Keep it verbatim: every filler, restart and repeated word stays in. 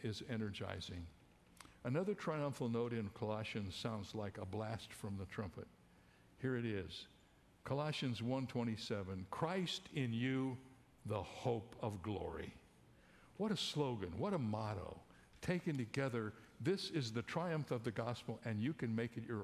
is energizing. Another triumphal note in Colossians sounds like a blast from the trumpet. Here it is. Colossians one twenty-seven, Christ in you, the hope of glory. What a slogan, what a motto. Taken together, this is the triumph of the gospel, and you can make it your